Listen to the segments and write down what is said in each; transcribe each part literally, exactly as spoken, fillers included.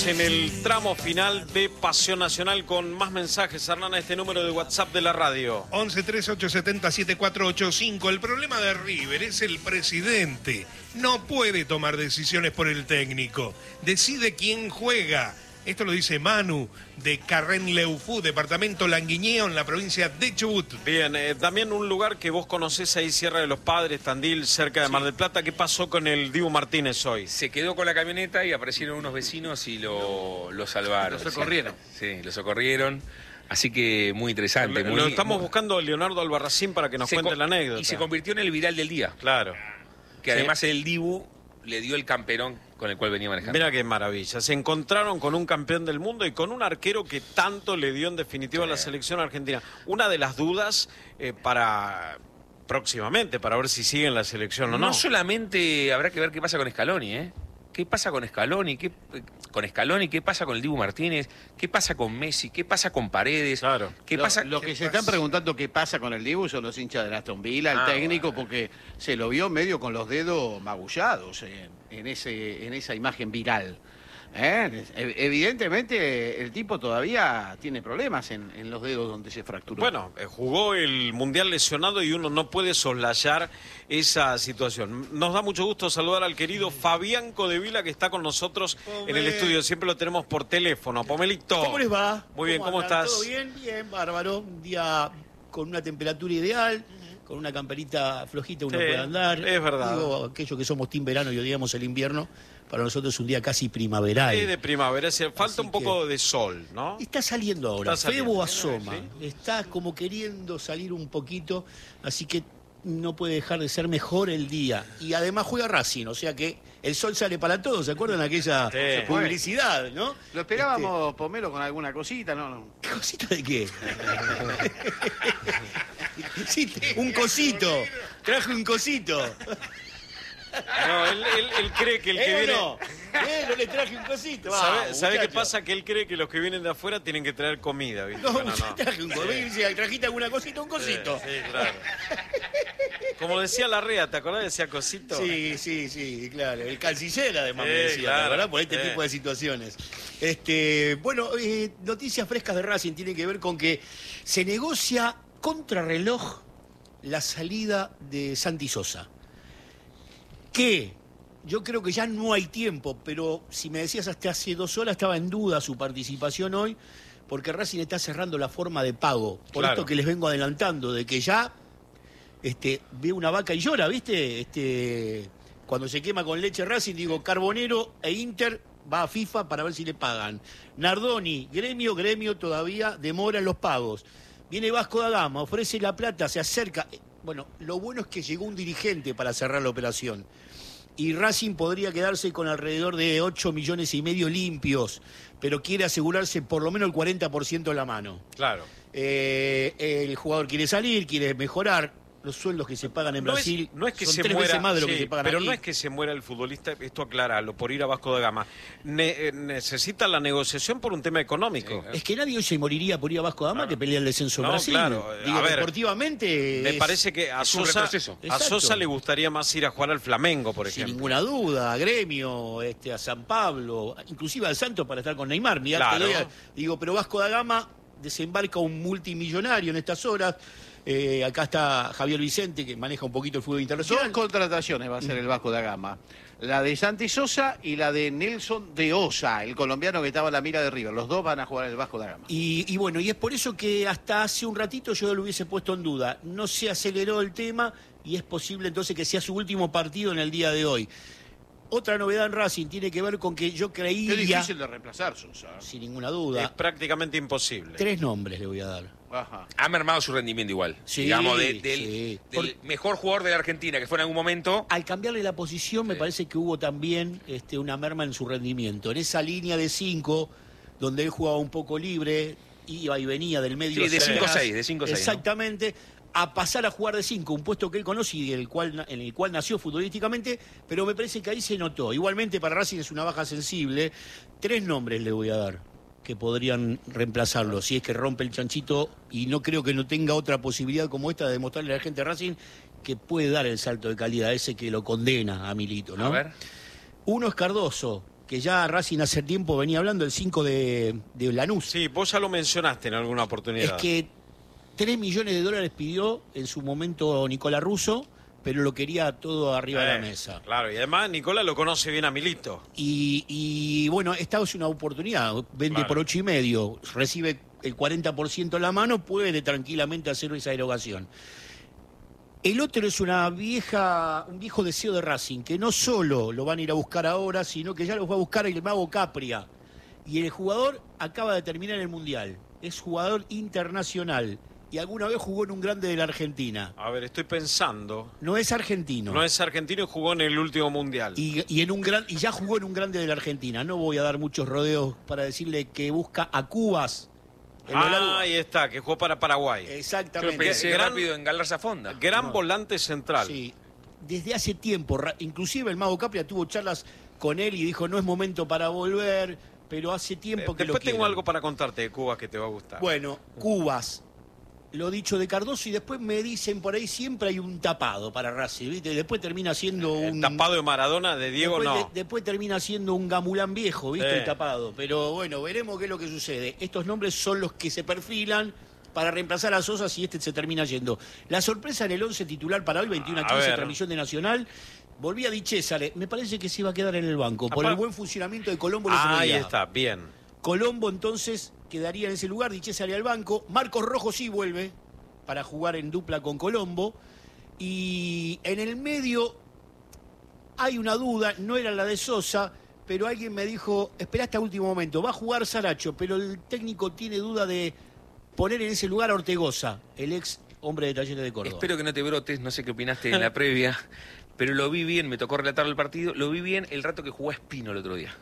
En el tramo final de Pasión Nacional con más mensajes, Hernán, a este número de WhatsApp de la radio. once tres ocho siete cero siete cuatro ocho cinco. El problema de River es el presidente. No puede tomar decisiones por el técnico. Decide quién juega. Esto lo dice Manu de Carren-Leufú, departamento Languiñeo, en la provincia de Chubut. Bien, eh, también un lugar que vos conocés ahí, Sierra de los Padres, Tandil, cerca de Mar del Plata. ¿Qué pasó con el Dibu Martínez hoy? Se quedó con la camioneta y aparecieron unos vecinos y lo, lo salvaron. Lo socorrieron. Sí, sí, lo socorrieron. Así que muy interesante. Lo, muy, lo estamos muy... buscando a Leonardo Albarracín para que nos se cuente la anécdota. Y se convirtió en el viral del día. Claro. Que Sí. además el Dibu le dio el camperón con el cual venía manejando. Mira qué maravilla. Se encontraron con un campeón del mundo y con un arquero que tanto le dio en definitiva a la selección argentina. Una de las dudas eh, para próximamente, para ver si sigue en la selección o no. No solamente habrá que ver qué pasa con Scaloni, ¿eh? ¿Qué pasa con Scaloni? ¿Qué, con Scaloni? ¿Qué pasa con el Dibu Martínez? ¿Qué pasa con Messi? ¿Qué pasa con Paredes? Claro. ¿Qué Lo, pasa? lo que ¿Qué se pasa? están preguntando qué pasa con el Dibu son los hinchas de Aston Villa, el Ah, técnico, bueno. porque se lo vio medio con los dedos magullados en, en, ese, en esa imagen viral. ¿Eh? E- Evidentemente el tipo todavía tiene problemas en, en los dedos donde se fracturó. Bueno, eh, jugó el Mundial lesionado y uno no puede soslayar esa situación. Nos da mucho gusto saludar al querido Fabián Codevila, que está con nosotros en el estudio. Siempre lo tenemos por teléfono. Pomelito. ¿Cómo les va? Muy bien, ¿cómo andan? estás? ¿Todo bien? Bien, bárbaro. Un día con una temperatura ideal, con una camperita flojita uno Sí, puede andar. es verdad. Digo, aquellos que somos team verano y odiamos el invierno, para nosotros es un día casi primaveral. Es de primavera, se- falta Así un poco de sol, ¿no? Está saliendo ahora, Está saliendo. Febo asoma, Sí. está como queriendo salir un poquito, así que no puede dejar de ser mejor el día. Y además juega Racing, o sea que el sol sale para todos, ¿se acuerdan aquella Sí. publicidad, no? Lo esperábamos, Pomelo, con alguna cosita, ¿no? no. Este, ¿Cosita de qué? Sí, un cosito, traje un cosito. No, él, él- él cree que el que ¿Eh o viene... no? ¿Eh? No le traje un cosito. ¿Sabe, Vamos, sabe qué muchacho. pasa? Que él cree que los que vienen de afuera tienen que traer comida, ¿viste? No, Bueno, yo no. traje un cosito. Sí. ¿Trajiste alguna cosita? Un cosito. Sí, sí, claro. Como decía Larrea, ¿te acordás? Decía cosito. Sí, sí, sí, claro. El canciller además Sí, me decía, claro. ¿verdad? Por este Sí. tipo de situaciones. Este, bueno, eh, noticias frescas de Racing tienen que ver con que se negocia contrarreloj la salida de Santi Sosa. Que yo creo que ya no hay tiempo, pero si me decías hasta hace dos horas estaba en duda su participación hoy, porque Racing está cerrando la forma de pago. Por Claro. esto que les vengo adelantando, de que ya este, ve una vaca y llora, ¿viste? Este, cuando se quema con leche Racing, digo, Carbonero e Inter va a FIFA para ver si le pagan. Nardoni, gremio, gremio todavía demora los pagos. Viene Vasco da Gama, ofrece la plata, se acerca. Bueno, lo bueno es que llegó un dirigente para cerrar la operación. Y Racing podría quedarse con alrededor de ocho millones y medio limpios, pero quiere asegurarse por lo menos el cuarenta por ciento en la mano. Claro. Eh, el jugador quiere salir, quiere mejorar. Los sueldos que se pagan en No Brasil es, no es que son se tres muera, veces más de lo sí, que se pagan pero aquí. no es que se muera el futbolista, esto aclaralo, por ir a Vasco da Gama. Ne- eh, necesita la negociación por un tema económico. Es que nadie hoy se moriría por ir a Vasco da Gama Claro. que pelea el descenso en No, Brasil. claro. Digo, A ver, deportivamente Me es- parece que a es un Sosa, retroceso. a Exacto. Sosa le gustaría más ir a jugar al Flamengo, por sin ejemplo. ninguna duda, a Gremio, este, a San Pablo, inclusive al Santos para estar con Neymar. Mirá, Claro. te doy a- digo, pero Vasco da Gama desembarca un multimillonario en estas horas. Eh, acá está Javier Vicente, que maneja un poquito el fútbol Dos internacional. contrataciones va a ser el Vasco da Gama. La de Santi Sosa y la de Nelson de Osa, el colombiano que estaba a la mira de River. Los dos van a jugar en el Vasco da Gama. Y, y bueno, y es por eso que hasta hace un ratito yo lo hubiese puesto en duda. No se aceleró el tema y es posible entonces que sea su último partido en el día de hoy. Otra novedad en Racing tiene que ver con que yo Qué creía, difícil de reemplazar, Sosa. sin ninguna Es duda, prácticamente imposible. tres nombres le voy a dar. Ajá. Ha mermado su rendimiento igual. Sí, Digamos, de- del, sí. del mejor jugador de la Argentina que fue en algún momento. Al cambiarle la posición me Sí. parece que hubo también este, una merma en su rendimiento. En esa línea de cinco, donde él jugaba un poco libre, iba y venía del medio Sí, de hacia cinco a atrás. seis, de cinco a seis, ¿no? Exactamente. A pasar a jugar de cinco, un puesto que él conoce y del cual, en el cual nació futbolísticamente, pero me parece que ahí se notó. Igualmente para Racing es una baja sensible. Tres nombres le voy a dar que podrían reemplazarlo, si es que rompe el chanchito, y no creo que no tenga otra posibilidad como esta de demostrarle a la gente de Racing que puede dar el salto de calidad, ese que lo condena a Milito, ¿no? A ver. Uno es Cardoso, que ya Racing hace tiempo venía hablando, el cinco de, de Lanús. Sí, vos ya lo mencionaste en alguna oportunidad. Es que tres millones de dólares pidió en su momento Nicolás Russo, pero lo quería todo arriba Eh, de la mesa. Claro, y además Nicolás lo conoce bien a Milito. Y, y bueno, esta es una oportunidad, vende Claro. por ocho y medio, recibe el cuarenta por ciento en la mano, puede tranquilamente hacer esa erogación. El otro es una vieja, un viejo deseo de Racing, que no solo lo van a ir a buscar ahora, sino que ya los va a buscar el mago Capria. Y el jugador acaba de terminar el Mundial, es jugador internacional y alguna vez jugó en un grande de la Argentina. A ver, estoy pensando. No es argentino. No es argentino y jugó en el último mundial. Y, y, en un gran, y ya jugó en un grande de la Argentina. No voy a dar muchos rodeos para decirle que busca a Cubas. el Ah, volante. ahí está, que jugó para Paraguay. Yo Exactamente. pensé Gran- rápido en Galarza Fonda. Gran No. volante central. Sí. Desde hace tiempo, ra- inclusive el mago Capria tuvo charlas con él y dijo no es momento para volver, pero hace tiempo Eh, que lo Después tengo quieren. algo para contarte de Cuba que te va a gustar. Bueno, Cubas, lo dicho de Cardoso, y después me dicen por ahí siempre hay un tapado para Racing, ¿viste? Después termina siendo El un... tapado de Maradona, de Diego, después, no. de- después termina siendo un gamulán viejo, ¿viste? Sí. El tapado. Pero bueno, veremos qué es lo que sucede. Estos nombres son los que se perfilan para reemplazar a Sosa si este se termina yendo. La sorpresa en el once titular para hoy, veintiuno a A quince, ver. transmisión de Nacional. Volvía Di César, me parece que se iba a quedar en el banco por Apar- el buen funcionamiento de Colombo el otro Ah, ahí día. está, bien. Colombo entonces quedaría en ese lugar, Di César al banco. Marcos Rojo sí vuelve para jugar en dupla con Colombo. Y en el medio hay una duda, no era la de Sosa, pero alguien me dijo, espera hasta último momento, va a jugar Saracho, pero el técnico tiene duda de poner en ese lugar a Ortegoza, el ex hombre de Talleres de Córdoba. Espero que no te brotes, no sé qué opinaste en la previa, pero lo vi bien, me tocó relatar el partido, lo vi bien el rato que jugó Espino el otro día.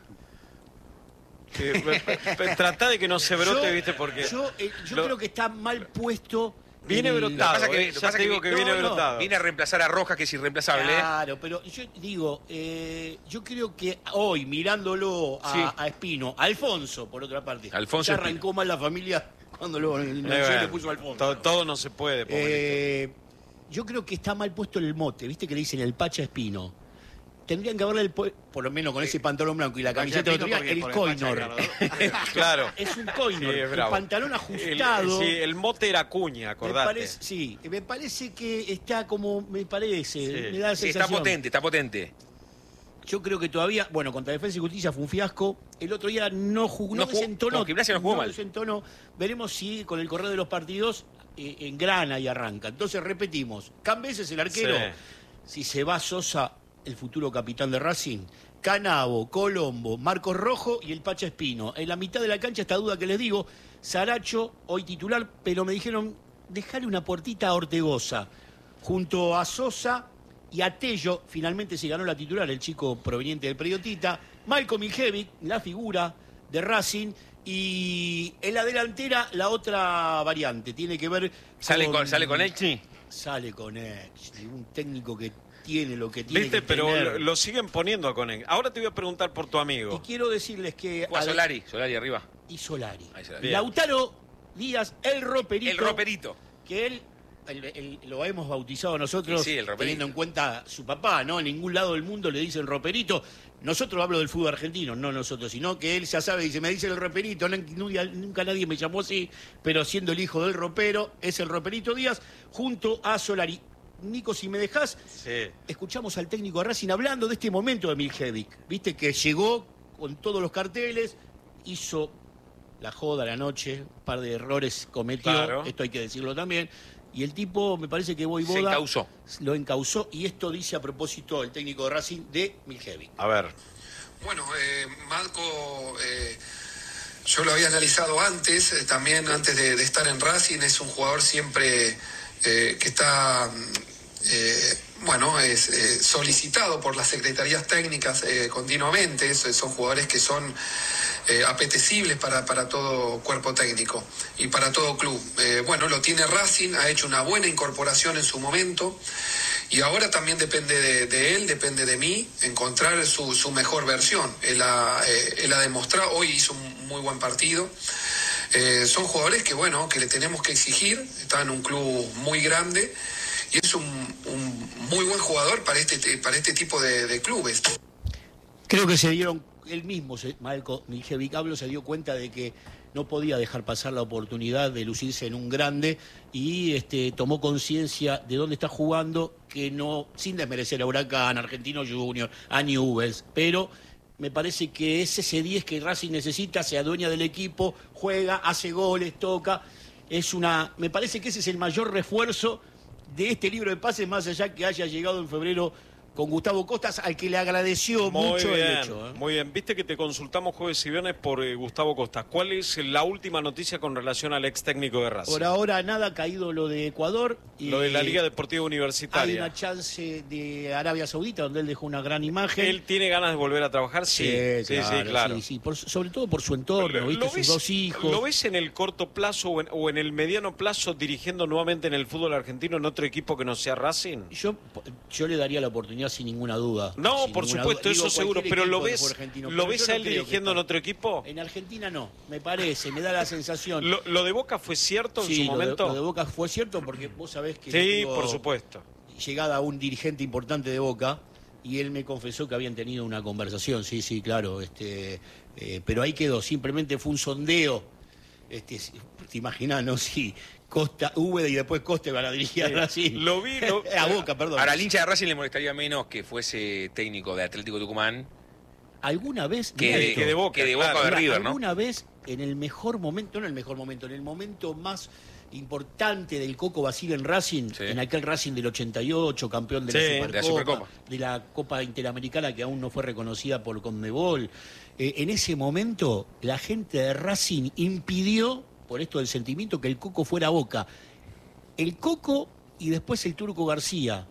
Eh, pe- pe- pe- Tratá de que no se brote, Yo- ¿viste? Porque Yo, eh, yo lo- creo que está mal puesto. viene el- brotado. Lo que pasa que- eh, lo que ya pasa te que digo vi- que viene no, no, brotado. Viene a reemplazar a Rojas, que es irreemplazable. ¿eh? Claro, pero yo digo, eh, yo creo que hoy, mirándolo a, Sí. a Espino, Alfonso, por otra parte, Alfonso ya Espino. arrancó mal la familia cuando lo, Eh, nació y bueno, le puso Alfonso. todo, todo no se puede, pobre. Eh, yo creo que está mal puesto el mote, ¿viste que le dicen el Pacha Espino? Tendrían que haberle, el, po- por lo menos con ese pantalón blanco y la camiseta de otro día, el coinor. Claro. Es un coinor, Sí, es el bravo. pantalón ajustado. El, sí, el mote era cuña, Me acordate. parece, sí, me parece que está como, me parece, Sí. me da la Sí, está sensación. potente, está potente. Yo creo que todavía, bueno, contra Defensa y Justicia fue un fiasco. El otro día no jugó, no, No jugó- desentonó. con Gimnasia no jugó mal. desentonó. Veremos si con el correr de los partidos eh, engrana y arranca. Entonces repetimos, Cambeses el arquero. Sí. Si se va Sosa, el futuro capitán de Racing, Canavo, Colombo, Marcos Rojo y el Pacha Espino. En la mitad de la cancha, esta duda que les digo, Saracho, hoy titular, pero me dijeron, dejarle una puertita a Ortegoza, junto a Sosa y a Tello. Finalmente se ganó la titular, el chico proveniente del Periodista, Malcolm Miljevic, la figura de Racing, y en la delantera la otra variante, tiene que ver ¿Sale con, ¿sale con Elchi? Sale con él, un técnico que tiene lo que tiene ¿Viste? que Pero tener. lo, lo siguen poniendo a Conen. Ahora te voy a preguntar por tu Y amigo. quiero decirles que... Juega a- Solari, Solari arriba. Y Solari. Ahí se la- Bien. Lautaro Díaz, el roperito. El roperito. Que él, el- el- lo hemos bautizado nosotros, Sí, sí, el roperito. teniendo en cuenta su papá, ¿no? En ningún lado del mundo le dicen roperito. Nosotros hablo del fútbol argentino, no nosotros, sino que él ya sabe, dice, me dice el roperito, no- nunca, nunca nadie me llamó así, pero siendo el hijo del ropero, es el roperito Díaz, junto a Solari. Nico, si me dejás, Sí. escuchamos al técnico de Racing hablando de este momento de Miljevic. Viste que llegó con todos los carteles, hizo la joda la noche, un par de errores cometió, Claro. esto hay que decirlo también. Y el tipo, me parece que Voivoda Se encausó. lo encausó. Y esto dice a propósito el técnico de Racing de Miljevic. A ver. Bueno, eh, Marco, eh, yo lo había analizado antes, eh, también antes de, de estar en Racing, es un jugador siempre eh, que está, eh, bueno, es eh, solicitado por las secretarías técnicas eh, continuamente. Es- son jugadores que son eh, apetecibles para, para todo cuerpo técnico y para todo club. Eh, bueno, lo tiene Racing, ha hecho una buena incorporación en su momento. Y ahora también depende de, de él, depende de mí, encontrar su, su mejor versión. Él ha, eh, él ha demostrado, hoy hizo un muy buen partido. Eh, son jugadores que, bueno, que le tenemos que exigir. Está en un club muy grande y es un, un muy buen jugador para este, para este tipo de, de clubes. Creo que se dieron él mismo, se, Marco Mijevicablo, se dio cuenta de que no podía dejar pasar la oportunidad de lucirse en un grande y este, tomó conciencia de dónde está jugando, que no, sin desmerecer a Huracán, Argentino Junior, a Newell's, pero me parece que es ese diez que Racing necesita, se adueña del equipo, juega, hace goles, toca. Es una, me parece que ese es el mayor refuerzo de este libro de pases, más allá que haya llegado en febrero con Gustavo Costas, al que le agradeció muy mucho bien, el hecho. ¿eh? Muy bien, viste que te consultamos jueves y viernes por eh, Gustavo Costas. ¿Cuál es la última noticia con relación al ex técnico de Racing? Por ahora nada, ha caído lo de Ecuador. Y lo de la Liga Deportiva hay Universitaria. una chance de Arabia Saudita, donde él dejó una gran imagen. ¿Él tiene ganas de volver a trabajar? Sí, sí, claro, sí, claro. sí, sí, por- sobre todo por su entorno, ¿viste? ¿Lo Sus ves, dos hijos. ¿Lo ves en el corto plazo o en, o en el mediano plazo dirigiendo nuevamente en el fútbol argentino en otro equipo que no sea Racing? Yo, yo le daría la oportunidad sin ninguna duda. No, sin por ninguna supuesto, duda. eso Digo, seguro, cualquier pero lo equipo del ves, fútbol argentino, ¿lo pero ves yo a no él creo que dirigiendo en está- otro equipo? En Argentina no, me parece, me da la sensación. ¿Lo, lo de Boca fue cierto en Sí, su lo de, momento? lo de Boca fue cierto porque vos sabés que yo Sí, tengo por supuesto. llegada a un dirigente importante de Boca y él me confesó que habían tenido una conversación, sí, sí, claro, este, eh, pero ahí quedó, simplemente fue un sondeo. Este, si- te imaginás, ¿no? Si Costa, Úbeda y después Costa van a dirigir Sí, a Racing. lo vi, lo- a Boca, perdón. Ahora, al hincha de Racing le molestaría menos que fuese técnico de Atlético Tucumán ¿Alguna vez? que mirá de, esto, que de Boca, que de claro. Boca o de mirá, River, ¿no? ¿Alguna vez en el mejor momento, no en el mejor momento, en el momento más importante del Coco Basile en Racing, Sí. en aquel Racing del ochenta y ocho, campeón de, Sí, la, de Supercopa, la Supercopa. de la Copa Interamericana que aún no fue reconocida por Conmebol, eh, en ese momento la gente de Racing impidió, por esto del sentimiento, que el Coco fuera a Boca. El Coco y después el Turco García.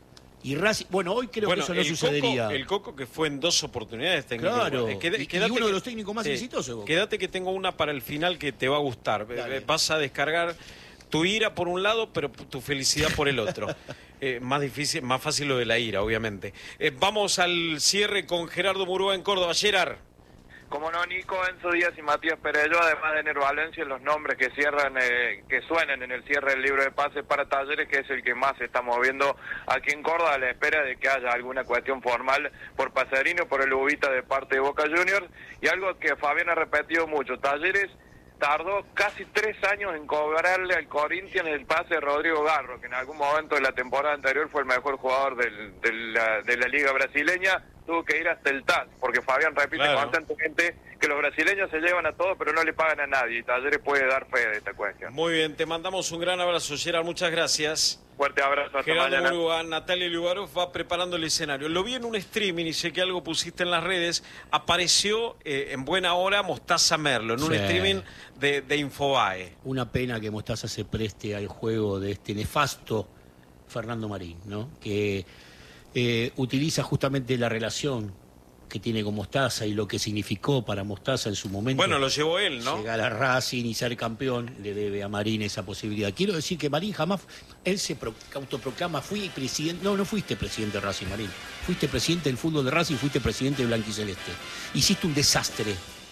Y Racing, bueno, hoy creo Bueno, que eso no el sucedería. Coco, el Coco que fue en dos oportunidades técnico. Claro, Eh, queda- y- y quédate uno de que- los técnicos más sí, exitosos de Boca. Quédate que tengo una para el final que te va a gustar. Dale. Eh, Vas a descargar tu ira por un lado, pero tu felicidad por el otro. Eh, más difícil, más fácil lo de la ira, obviamente. Eh, vamos al cierre con Gerardo Murúa en Córdoba. Gerard. Como no, Nico, Enzo Díaz y Matías Perello, además de Nero Valencia, los nombres que cierran, eh, que suenan en el cierre del libro de pases para Talleres, que es el que más se está moviendo aquí en Córdoba, a la espera de que haya alguna cuestión formal por Pasadino, por el Ubita de parte de Boca Juniors, y algo que Fabián ha repetido mucho, Talleres tardó casi tres años en cobrarle al Corinthians el pase de Rodrigo Garro, que en algún momento de la temporada anterior fue el mejor jugador del, de, la, de la liga brasileña, tuvo que ir hasta el T A S, porque Fabián repite Claro. constantemente que los brasileños se llevan a todo, pero no le pagan a nadie, y Talleres puede dar fe de esta cuestión. Muy bien, te mandamos un gran abrazo, Gerard. Muchas gracias. Fuerte abrazo, hasta Gerardo mañana. Murúa, Natalia Lugarov va preparando el escenario. Lo vi en un streaming y sé que algo pusiste en las redes. Apareció eh, en buena hora Mostaza Merlo, en un Sí. streaming de, de Infobae. Una pena que Mostaza se preste al juego de este nefasto Fernando Marín, ¿no? Que eh, utiliza justamente la relación que tiene con Mostaza y lo que significó para Mostaza en su momento. Bueno, lo llevó él, ¿no? Llegar a Racing y ser campeón le debe a Marín esa posibilidad. Quiero decir que Marín jamás, él se pro- autoproclama, fui presidente, no, no fuiste presidente de Racing, Marín, fuiste presidente del fútbol de Racing, fuiste presidente de Blanquiceleste. Hiciste un desastre,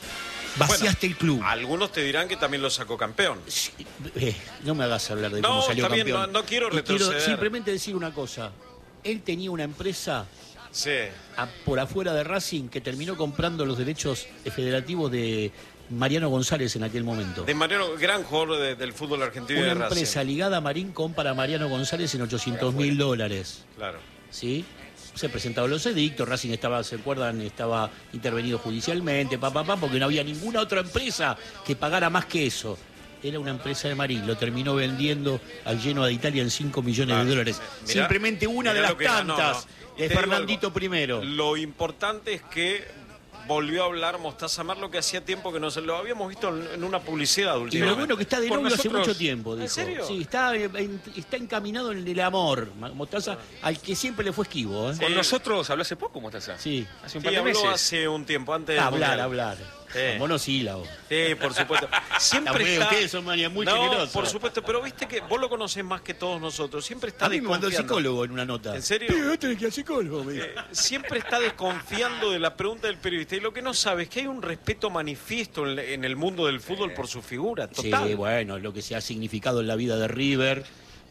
vaciaste el club. Algunos te dirán que también lo sacó campeón. Sí, eh, no me hagas hablar de No, cómo salió está bien, campeón. no- no quiero Y retroceder. simplemente decir una cosa. Él tenía una empresa Sí. a- por afuera de Racing que terminó comprando los derechos federativos de Mariano González en aquel momento. De Mariano, gran jugador de- del fútbol argentino y Una de Racing. empresa ligada a Marín compra a Mariano González en ochocientos mil dólares. Claro. ¿Sí? Se presentaban los edictos, Racing estaba, ¿se acuerdan? Estaba intervenido judicialmente, pa, pa, pa, porque no había ninguna otra empresa que pagara más que eso. Era una empresa de Marín, lo terminó vendiendo al Genoa de Italia en cinco millones Ah, de dólares. mirá- Simplemente una mirá de las lo que era, no, tantas no. de Te digo Fernandito algo. primero. Lo importante es que volvió a hablar Mostaza Merlo, que hacía tiempo que no se lo habíamos visto en, en una publicidad Y lo últimamente. bueno que está de Por novio hace nosotros- mucho tiempo, dijo. ¿En serio? Sí, está, eh, en- está encaminado en el amor, Mostaza, al que siempre le fue esquivo. ¿eh? Sí. Con nosotros habló hace poco, Mostaza. Sí. Hace un Sí, par de habló meses. hace un tiempo, antes del Hablar, Mundial. hablar. Sí. Monosílabo. Sí, por supuesto. Siempre Está muy- está... ustedes son manías muy no, generosos. por supuesto, pero viste que vos lo conocés más que todos nosotros. Siempre está A mí me mandó el desconfiando. psicólogo en una nota. ¿En serio? Pero tenés que ir al psicólogo, me dijo. Eh, siempre está desconfiando de la pregunta del periodista. Y lo que no sabe es que hay un respeto manifiesto en, en el mundo del fútbol por su figura. Total. Sí, bueno, lo que se ha significado en la vida de River,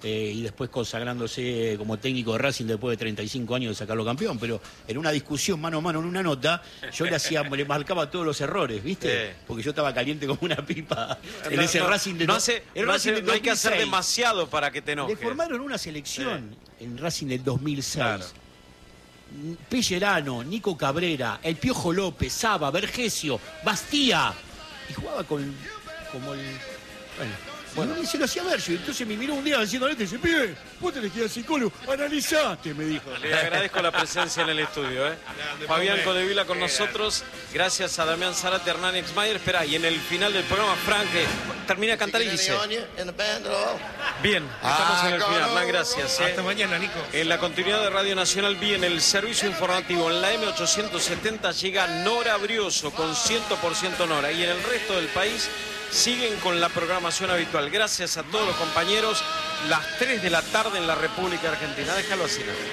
eh, y después consagrándose como técnico de Racing después de treinta y cinco años de sacarlo campeón, pero en una discusión mano a mano, en una nota, yo le hacía, le marcaba todos los errores, ¿viste? Sí. Porque yo estaba caliente como una pipa en No, ese no, Racing de no, no- hace- el no Racing hace- del no hay que hacer dos mil seis. demasiado para que te Le enojes. formaron una selección en Racing del dos mil seis. Claro. Pellerano, Nico Cabrera, El Piojo López, Saba, Vergesio, Bastía. Y jugaba con como el... Bueno, bueno. Y se lo hacía ver yo. Entonces me miró un día diciéndole, dice, pibe, vos tenés que ir al psicólogo, analizaste, me dijo. Le agradezco la presencia en el estudio, ¿eh? Fabián Codevila con nosotros, gracias a Damián Zárate, Hernán Exmayer. Espera, y en el final del programa, Frank eh, termina de cantar y dice... Bien, estamos en el final, Hernán, gracias. ¿eh? Hasta mañana, Nico. En la continuidad de Radio Nacional, vi en el servicio informativo, en la M ochocientos setenta llega Nora Brioso con cien por ciento Nora. Y en el resto del país siguen con la programación habitual. Gracias a todos los compañeros. Las tres de la tarde en la República Argentina. Déjalo así, ¿no?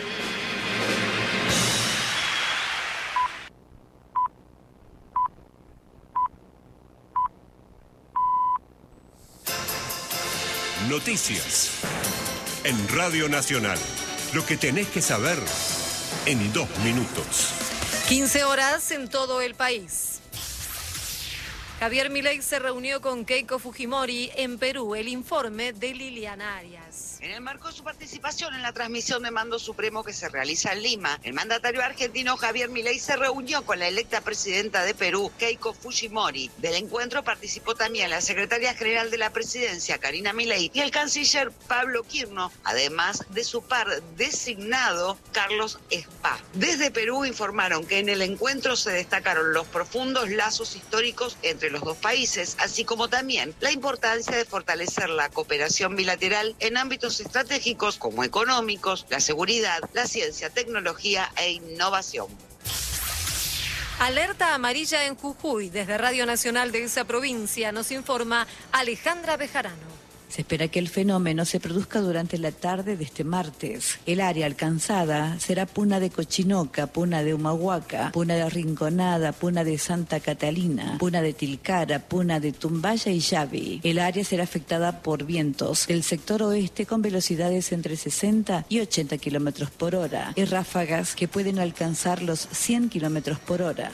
Noticias en Radio Nacional. Lo que tenés que saber en dos minutos. quince horas en todo el país. Javier Milei se reunió con Keiko Fujimori en Perú. El informe de Liliana Arias. En el marco de su participación en la transmisión de Mando Supremo que se realiza en Lima, el mandatario argentino Javier Milei se reunió con la electa presidenta de Perú, Keiko Fujimori. Del encuentro participó también la secretaria general de la presidencia, Karina Milei, y el canciller Pablo Quirno, además de su par designado, Carlos Spa. Desde Perú informaron que en el encuentro se destacaron los profundos lazos históricos entre los dos países, así como también la importancia de fortalecer la cooperación bilateral en ámbitos estratégicos como económicos, la seguridad, la ciencia, tecnología e innovación. Alerta amarilla en Jujuy. Desde Radio Nacional de esa provincia nos informa Alejandra Bejarano. Se espera que el fenómeno se produzca durante la tarde de este martes. El área alcanzada será Puna de Cochinoca, Puna de Humahuaca, Puna de Rinconada, Puna de Santa Catalina, Puna de Tilcara, Puna de Tumbaya y Yavi. El área será afectada por vientos del sector oeste con velocidades entre sesenta y ochenta kilómetros por hora y ráfagas que pueden alcanzar los cien kilómetros por hora.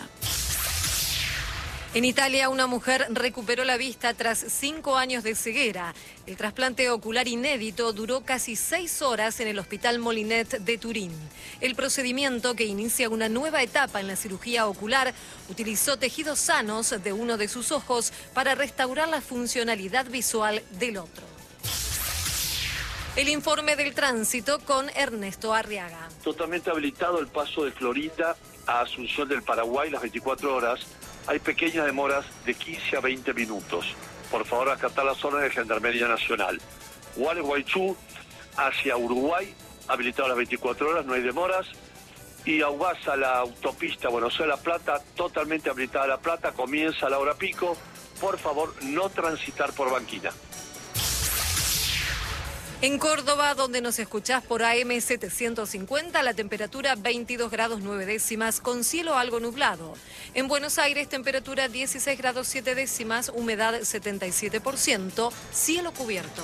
En Italia, una mujer recuperó la vista tras cinco años de ceguera. El trasplante ocular inédito duró casi seis horas en el Hospital Molinet de Turín. El procedimiento, que inicia una nueva etapa en la cirugía ocular, utilizó tejidos sanos de uno de sus ojos para restaurar la funcionalidad visual del otro. El informe del tránsito con Ernesto Arriaga. Totalmente habilitado el paso de Florida a Asunción del Paraguay las veinticuatro horas. Hay pequeñas demoras de quince a veinte minutos. Por favor, acatar la zona de Gendarmería Nacional. Gualeguaychú hacia Uruguay, habilitado las veinticuatro horas, no hay demoras. Y Aguasa, la autopista Buenos Aires-La Plata, totalmente habilitada La Plata, comienza a la hora pico. Por favor, no transitar por Banquina. En Córdoba, donde nos escuchás por A M setecientos cincuenta, la temperatura veintidós grados nueve décimas, con cielo algo nublado. En Buenos Aires, temperatura dieciséis grados siete décimas, humedad setenta y siete por ciento, cielo cubierto.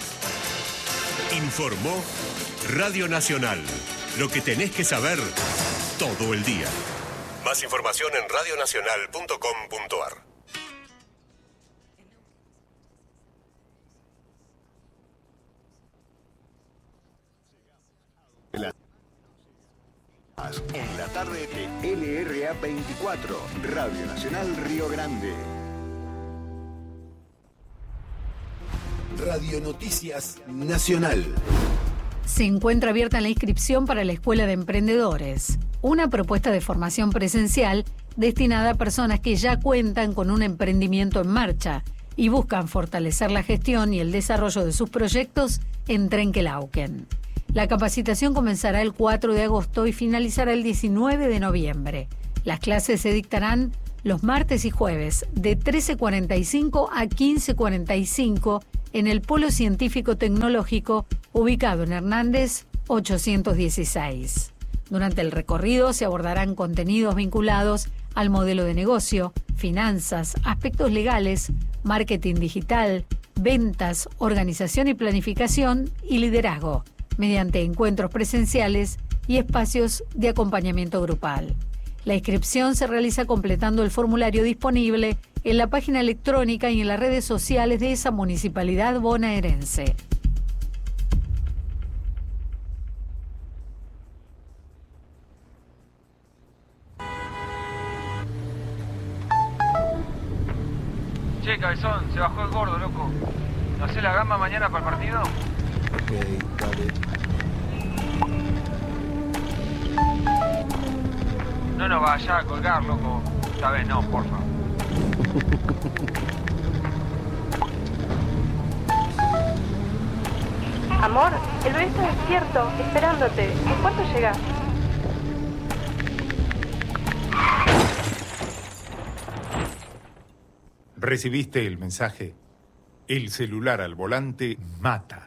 Informó Radio Nacional. Lo que tenés que saber todo el día. Más información en radio nacional punto com punto a r. En la tarde de L R A veinticuatro, Radio Nacional Río Grande. Radio Noticias Nacional. Se encuentra abierta la inscripción para la Escuela de Emprendedores, una propuesta de formación presencial destinada a personas que ya cuentan con un emprendimiento en marcha y buscan fortalecer la gestión y el desarrollo de sus proyectos en Trenquelauquen. La capacitación comenzará el cuatro de agosto y finalizará el diecinueve de noviembre. Las clases se dictarán los martes y jueves de trece cuarenta y cinco a quince cuarenta y cinco en el Polo Científico Tecnológico ubicado en Hernández ochocientos dieciséis. Durante el recorrido se abordarán contenidos vinculados al modelo de negocio, finanzas, aspectos legales, marketing digital, ventas, organización y planificación y liderazgo, mediante encuentros presenciales y espacios de acompañamiento grupal. La inscripción se realiza completando el formulario disponible en la página electrónica y en las redes sociales de esa municipalidad bonaerense. Che, cabezón, se bajó el gordo, loco. ¿No hacés la gamba mañana para el partido? Ok, dale. No nos vaya a colgar, loco. Esta vez no, porfa. Amor, el bebé está despierto, esperándote. ¿En cuánto llegas? ¿Recibiste el mensaje? El celular al volante mata.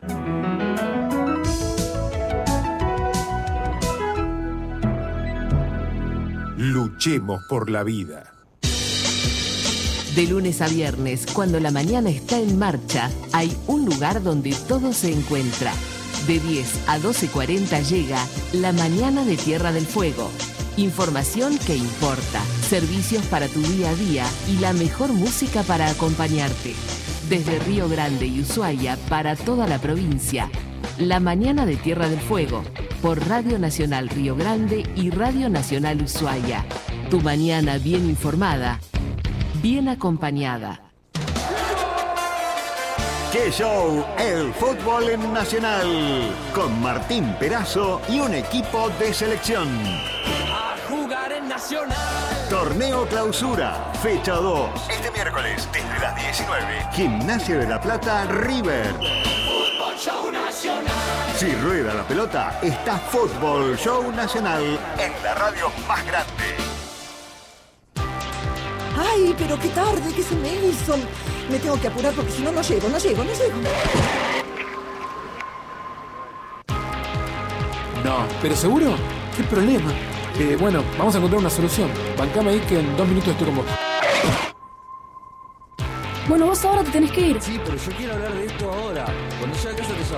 Luchemos por la vida. De lunes a viernes, cuando la mañana está en marcha, hay un lugar donde todo se encuentra. De diez a doce cuarenta llega La Mañana de Tierra del Fuego. Información que importa, servicios para tu día a día y la mejor música para acompañarte. Desde Río Grande y Ushuaia para toda la provincia. La Mañana de Tierra del Fuego, por Radio Nacional Río Grande y Radio Nacional Ushuaia. Tu mañana bien informada, bien acompañada. ¡Qué show! El fútbol en Nacional, con Martín Perazo y un equipo de selección. A jugar en Nacional. Torneo Clausura, fecha dos. Este miércoles, desde las diecinueve. Gimnasia de la Plata, River. Fútbol Show Nacional. Si rueda la pelota, está Fútbol Show Nacional En la radio más grande. ¡Ay, pero qué tarde que se me hizo! Me tengo que apurar porque si no, no llego, no llego, no llego. No, ¿pero seguro? ¿Qué problema? Eh, bueno, vamos a encontrar una solución. Bancame ahí que en dos minutos estoy con vos. Bueno, vos ahora te tenés que ir. Sí, pero yo quiero hablar de esto ahora. Cuando llegue a casa te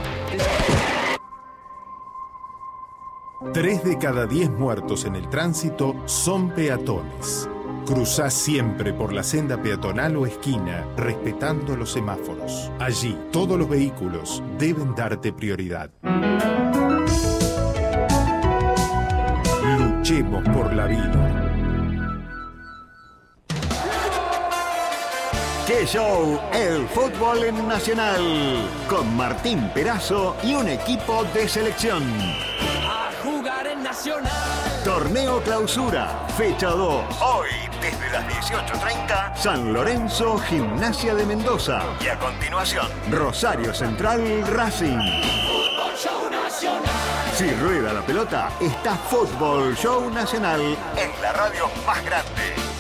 llamo. Tres de cada diez muertos en el tránsito son peatones. Cruzá siempre por la senda peatonal o esquina, respetando los semáforos. Allí, todos los vehículos deben darte prioridad. Luchemos por la vida. ¡Qué show! El fútbol en Nacional, con Martín Perazo y un equipo de selección. A jugar en Nacional. Torneo Clausura, fecha dos. Hoy, desde las dieciocho treinta. San Lorenzo, Gimnasia de Mendoza. Y a continuación, Rosario Central, Racing. Fútbol Show Nacional. Si rueda la pelota, está Fútbol Show Nacional en la radio más grande.